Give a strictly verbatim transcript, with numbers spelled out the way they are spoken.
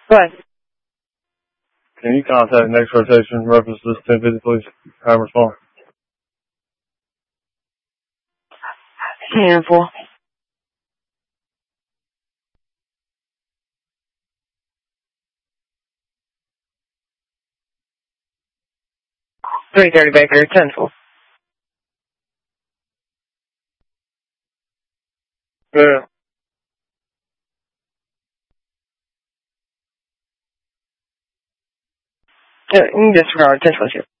What? Can you contact next rotation reference this ten fifty, please? Have respond. ten four. three thirty Baker, ten four. Yeah. Yeah, you can disregard ten four.